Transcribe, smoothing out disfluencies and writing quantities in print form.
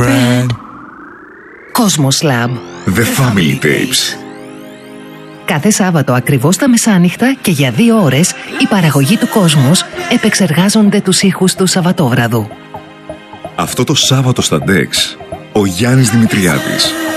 bread. Cosmos Lab. The Family Tapes. Κάθε Σάββατο ακριβώς τα μεσάνυχτα και για 2 ώρες η παραγωγή του Cosmos επεξεργάζονται τους ήχους του Σαββατόβραδου. Αυτό το Σάββατο στα DEX, ο Γιάννης Δημητριάδης.